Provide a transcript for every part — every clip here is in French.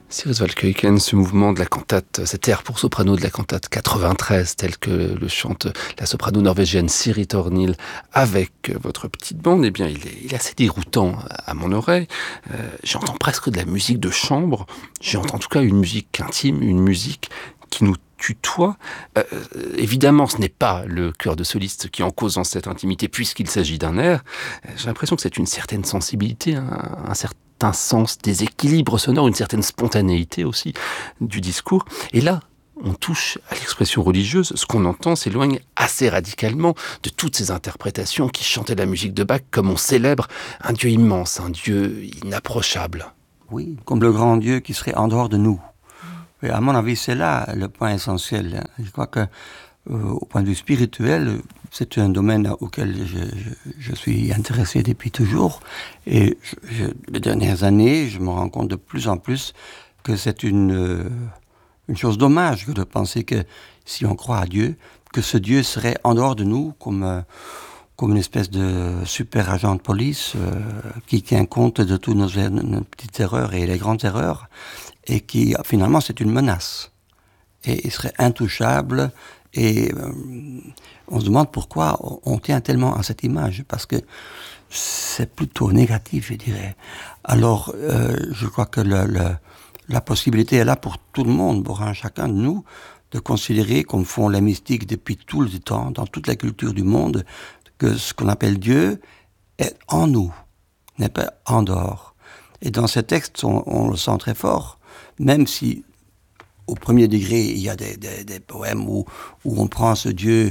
Cyrus Waldkeuken, ce mouvement de la cantate, cet air pour soprano de la cantate 93, tel que le chante la soprano norvégienne Siri Tornil avec votre petite bande, eh bien, il est assez déroutant à mon oreille. J'entends presque de la musique de chambre. J'entends en tout cas une musique intime, une musique qui nous tutoie. Évidemment, ce n'est pas le chœur de soliste qui en cause dans cette intimité, puisqu'il s'agit d'un air. J'ai l'impression que c'est une certaine sensibilité, un certain sens des équilibres sonores, une certaine spontanéité aussi du discours. Et là, on touche à l'expression religieuse. Ce qu'on entend s'éloigne assez radicalement de toutes ces interprétations qui chantaient la musique de Bach comme on célèbre un Dieu immense, un Dieu inapprochable. Oui, comme le grand Dieu qui serait en dehors de nous. Et à mon avis, c'est là le point essentiel. Je crois que, au point de vue spirituel, c'est un domaine auquel je suis intéressé depuis toujours. Et les dernières années, je me rends compte de plus en plus que c'est une chose dommage que de penser que si on croit à Dieu, que ce Dieu serait en dehors de nous comme une espèce de super agent de police qui tient compte de toutes nos petites erreurs et les grandes erreurs, et qui, finalement, c'est une menace. Et il serait intouchable, et on se demande pourquoi on tient tellement à cette image, parce que c'est plutôt négatif, je dirais. Alors, je crois que la possibilité est là pour tout le monde, pour chacun de nous, de considérer, comme font les mystiques depuis tout le temps, dans toute la culture du monde, que ce qu'on appelle Dieu est en nous, n'est pas en dehors. Et dans ces textes, on le sent très fort, même si, au premier degré, il y a des poèmes où on prend ce Dieu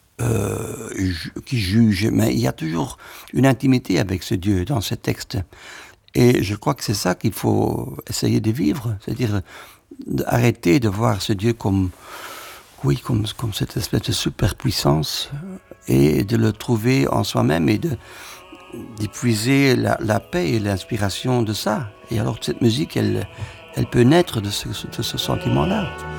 qui juge, mais il y a toujours une intimité avec ce Dieu dans ces textes. Et je crois que c'est ça qu'il faut essayer de vivre, c'est-à-dire arrêter de voir ce Dieu comme cette espèce de superpuissance, et de le trouver en soi-même et d'épuiser la paix et l'inspiration de ça. Et alors cette musique, elle peut naître de ce sentiment-là.